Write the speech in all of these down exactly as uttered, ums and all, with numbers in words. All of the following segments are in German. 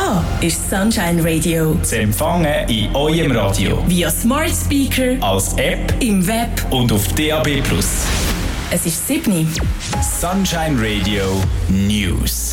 Da ist Sunshine Radio. Zu empfangen in eurem Radio. Via Smart Speaker, als App, im Web und auf D A B plus. Es ist sieben. Sunshine Radio News.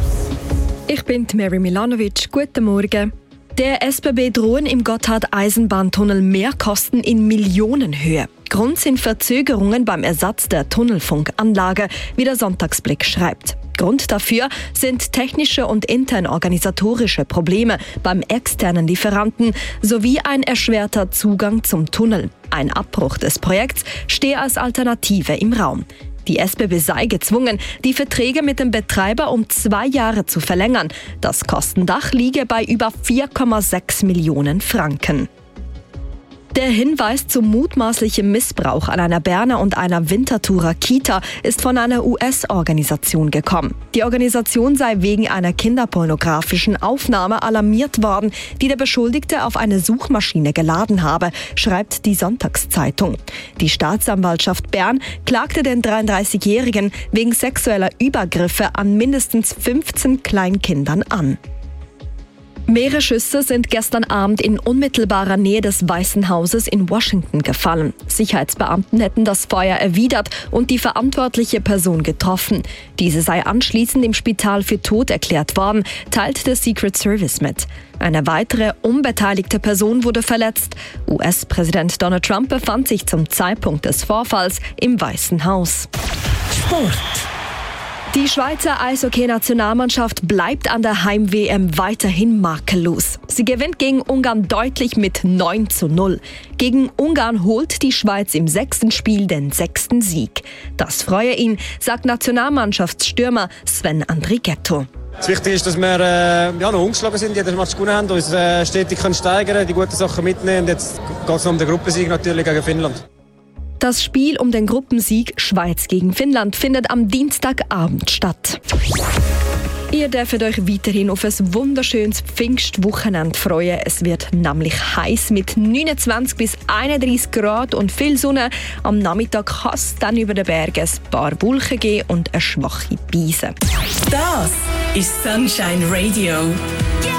Ich bin Mary Milanovic. Guten Morgen. Der S B B drohen im Gotthard-Eisenbahntunnel Mehrkosten in Millionenhöhe. Grund sind Verzögerungen beim Ersatz der Tunnelfunkanlage, wie der Sonntagsblick schreibt. Grund dafür sind technische und intern organisatorische Probleme beim externen Lieferanten sowie ein erschwerter Zugang zum Tunnel. Ein Abbruch des Projekts stehe als Alternative im Raum. Die S B B sei gezwungen, die Verträge mit dem Betreiber um zwei Jahre zu verlängern. Das Kostendach liege bei über vier Komma sechs Millionen Franken. Der Hinweis zum mutmaßlichen Missbrauch an einer Berner und einer Winterthurer Kita ist von einer U S-Organisation gekommen. Die Organisation sei wegen einer kinderpornografischen Aufnahme alarmiert worden, die der Beschuldigte auf eine Suchmaschine geladen habe, schreibt die Sonntagszeitung. Die Staatsanwaltschaft Bern klagte den dreiunddreißigjährigen wegen sexueller Übergriffe an mindestens fünfzehn Kleinkindern an. Mehrere Schüsse sind gestern Abend in unmittelbarer Nähe des Weißen Hauses in Washington gefallen. Sicherheitsbeamten hätten das Feuer erwidert und die verantwortliche Person getroffen. Diese sei anschließend im Spital für tot erklärt worden, teilt der Secret Service mit. Eine weitere unbeteiligte Person wurde verletzt. U S-Präsident Donald Trump befand sich zum Zeitpunkt des Vorfalls im Weißen Haus. Sport. Die Schweizer Eishockey-Nationalmannschaft bleibt an der Heim-W M weiterhin makellos. Sie gewinnt gegen Ungarn deutlich mit neun zu null. Gegen Ungarn holt die Schweiz im sechsten Spiel den sechsten Sieg. Das freue ihn, sagt Nationalmannschaftsstürmer Sven Andrighetto. Das Wichtige ist, dass wir äh, ja, noch ungeschlagen sind, jeden Match gewonnen haben, uns äh, stetig können steigern, die guten Sachen mitnehmen. Und jetzt geht es noch um den Gruppensieg natürlich gegen Finnland. Das Spiel um den Gruppensieg Schweiz gegen Finnland findet am Dienstagabend statt. Ihr dürft euch weiterhin auf ein wunderschönes Pfingstwochenende freuen. Es wird nämlich heiß mit neunundzwanzig bis einunddreißig Grad und viel Sonne. Am Nachmittag kann es dann über den Bergen ein paar Wolken geben und eine schwache Brise. Das ist Sunshine Radio.